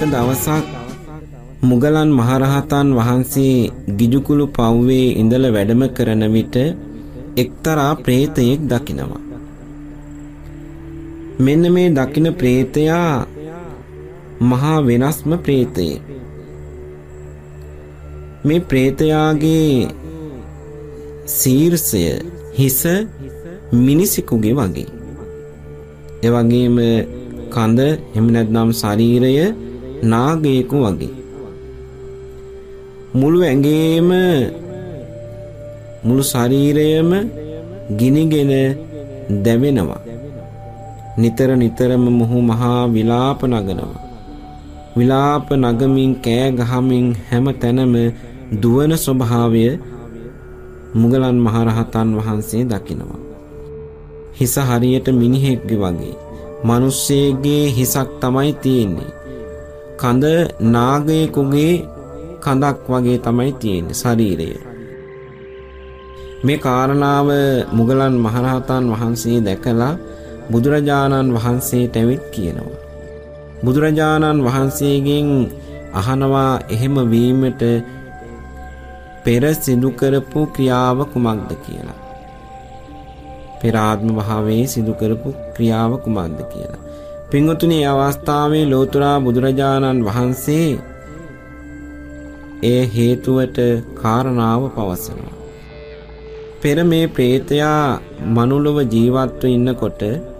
දවසක් මුගලන් මහරහතන් වහන්සේ ගිජුකුළු පව්වේ ඉඳලා වැඩම කරන විට එක්තරා ප්‍රේතයෙක් දකිනවා. මෙන්න මේ දකින ප්‍රේතයා මහා වෙනස්ම ප්‍රේතයෙක්. මේ ප්‍රේතයාගේ ශීර්ෂය හිස මිනිසෙකුගේ වගේ. ඒ වගේම කඳ එහෙම නැත්නම් ශරීරය නාගයෙකු වගේ. මුළු ඇඟේම මුළු ශරීරයම ගිනිගෙන දැවෙනවා. නිතර නිතරම මොහු මහා විලාප නගනවා. විලාප නගමින් කෑ ගහමින් හැම තැනම දුවන ස්වභාවය මුගලන් මහරහතන් වහන්සේ දකිනවා. හිස හරියට මිනිහෙක්ගේ වගේ. මිනිස්සෙගේ හිසක් තමයි තියෙන්නේ. කඳ නාගයෙකුගේ කඳක් වගේ තමයි තියෙන්නේ ශරීරය. මේ කාරණාව මුගලන් මහරහතන් වහන්සේ දැකලා බුදුරජාණන් වහන්සේට ඇවිත් කියනවා. බුදුරජාණන් වහන්සේගෙන් අහනවා එහෙම වීමට පෙර සිදු කරපු ක්‍රියාව කුමක්ද කියලා. පෙර ආත්ම භාවයේ සිදු කරපු ක්‍රියාව කුමක්ද කියලා. පින්වතුනි, අවස්ථාවේ ලෝතුරා බුදුරජාණන් වහන්සේ ඒ හේතුවට කාරණාව පවසනවා. පෙර මේ ප්‍රේතයා මනුලොව ජීවත්ව ඉන්නකොට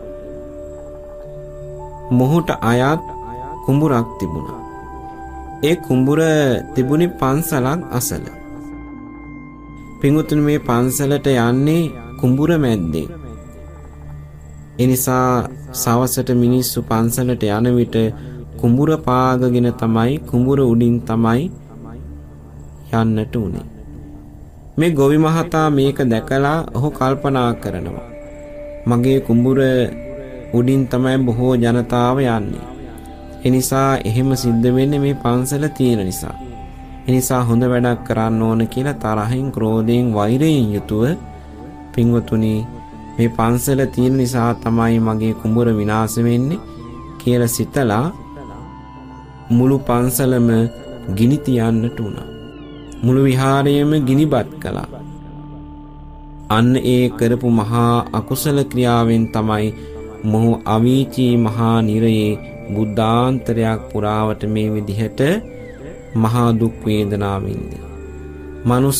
මොහුට අයත් කුඹුරක් තිබුණා. ඒ කුඹුර තිබුණේ පන්සලක් අසල. පින්වතුනි, මේ පන්සලට යන්නේ කුඹුර මැද්දේ. එනිසා සවසට මිනිස්සු පන්සලට යන විට කුඹුර පාගගෙන තමයි කුඹුර උඩින් තමයි යන්නට උනේ. මේ ගොවි මහතා මේක දැකලා ඔහු කල්පනා කරනවා, මගේ කුඹුර උඩින් තමයි බොහෝ ජනතාව යන්නේ. එනිසා එහෙම සිද්ධ වෙන්නේ මේ පන්සල තියෙන නිසා. එනිසා හොඳ වැඩක් කරන්න ඕන කියලා තරහින් ක්‍රෝධයෙන් වෛරයෙන් යුතුව පින්වතුනි මේ පන්සල තියෙන නිසා තමයි මගේ කුඹුර විනාශ වෙන්නේ කියලා සිතලා මුළු පන්සලම ගිනි තියන්නට උනා. මුළු විහාරයම ගිනිබත් කළා. අන්න ඒ කරපු මහා අකුසල ක්‍රියාවෙන් තමයි මොහු අවීචී මහා නිරයේ බුද්ධාන්තරයක් පුරාවට මේ විදිහට මහා දුක් වේදනාවින්දී. මනුස්ස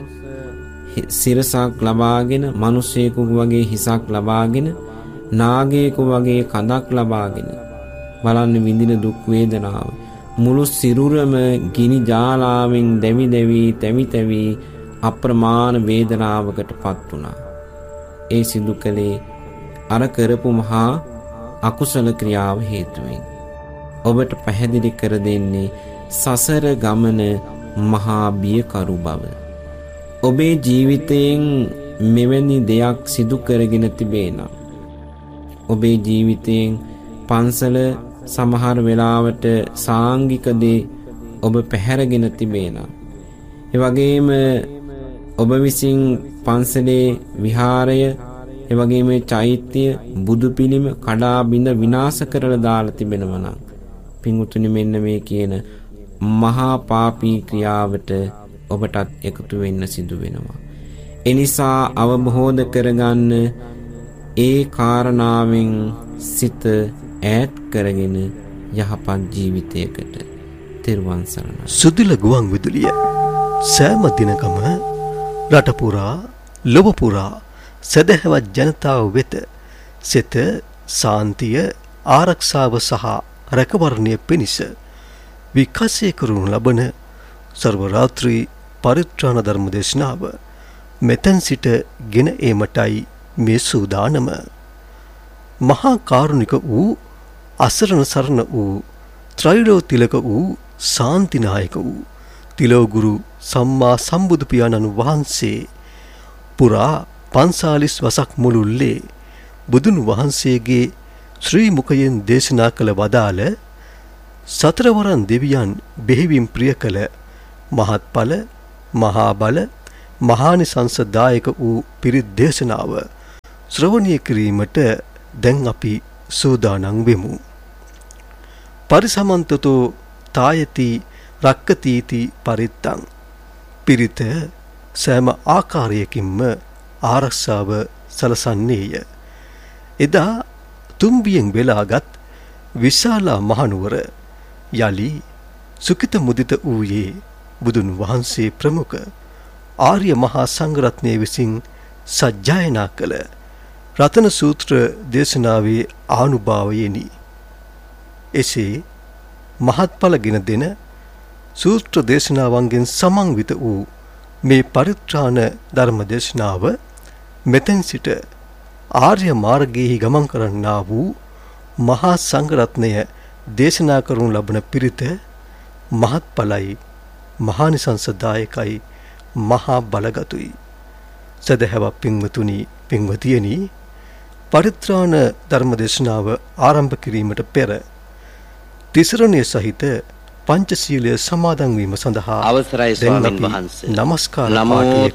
සිරසක් ලබාගෙන, මිනිසෙකු වගේ හිසක් ලබාගෙන, නාගයෙකු වගේ කඳක් ලබාගෙන බලන්න විඳින දුක් වේදනාව. මුළු සිරුරම ගිනි ජාලාවෙන් දැවි දැවි තැවි තැවි අප්‍රමාණ වේදනාවකට පත් වුණා. ඒ සිදු කළේ අර කරපු මහා අකුසල ක්‍රියාව හේතුවෙන්. ඔබට පැහැදිලි කර දෙන්නේ සසර ගමන මහා බියකරු බව. ඔබේ ජීවිතයෙන් මෙවැනි දෙයක් සිදු කරගෙන තිබේ නම්, ඔබේ ජීවිතයෙන් පන්සල සමහර වෙලාවට සාංගික දේ ඔබ පැහැරගෙන තිබේ නම්, එවැගේම ඔබ විසින් පන්සලේ විහාරය, එවැගේම චෛත්‍ය, බුදු පිළිම කඩා බිඳ විනාශ කරලා දාලා තිබෙනවා නම්, පින්වතුනි, මෙන්න මේ කියන මහා පාපී ක්‍රියාවට ඔබටත් එකතු වෙන්න සිදු වෙනවා. එනිසා අවබෝධ කරගන්න, ඒ කාරණාවෙන් සිත ඈත් කරගෙන යහපත් ජීවිතයකට තෙරුවන් සරණයි. සුදුල ගුවන් විදුලිය සෑම දිනකම රට පුරා ලොව පුරා සදහවත් ජනතාව වෙත සිත සාන්තිය ආරක්ෂාව සහ රැකවරණය පිණිස විකාශය කරනු ලබන සර්ව රාත්‍රී පරිත්‍රාණ ධර්ම දේශනාව මෙතෙන් සිට ගෙන ඒමටයි මේ සූදානම. මහා කාරුණික වූ, අසරණ සරණ වූ, ත්‍රිලෝතිලක වූ, ශාන්තිනායක වූ තිලෝගුරු සම්මා සම්බුදු පියාණන් වහන්සේ පුරා 45 වසක් මුළුල්ලේ බුදුන් වහන්සේගේ ශ්‍රී මුඛයෙන් දේශනා කළ වදාළ සතරවරන් දෙවියන් බෙහෙවින් ප්‍රිය කළ මහත්ඵල, මහා බල, මහානිසංසදායක වූ පිරිත් දේශනාව ශ්‍රවණය කිරීමට දැන් අපි සූදානම් වෙමු. පරිසමන්තතෝ තායති රක්කතීති පරිත්තං පිරිත සෑම ආකාරයකින්ම ආරක්ෂාව සලසන්නේය. එදා තුම්බියෙන් වෙලාගත් විශාලා මහනුවර යලි සුකිත මුදිත වූයේ බුදුන් වහන්සේ ප්‍රමුඛ ආර්ය මහා සංඝරත්නය විසින් සජ්ජායනා කළ රතන සූත්‍ර දේශනාවේ ආනුභාවයෙනි. එසේ මහත්ඵල ගෙන දෙන සූත්‍ර දේශනාවන්ගෙන් සමන්විත වූ මේ පරිත්‍රාණ ධර්ම දේශනාව මෙතෙන් සිට ආර්ය මාර්ගයේ ගමන් කරන්නා වූ මහා සංඝරත්නය දේශනා කරනු ලබන පිරිත මහත්ඵලයි, මහානිසංසදායකයි, මහා බලගතුයි. සදහැවත් පින්වතුනි, පින්වතියනි, පරිත්‍රාණ ධර්ම දේශනාව ආරම්භ කිරීමට පෙර තිසරණය සහිත පංචශීලය සමාදන් වීම සඳහා අවසරයි ස්වාමීන් වහන්සේ. නමස්කාර පාඨය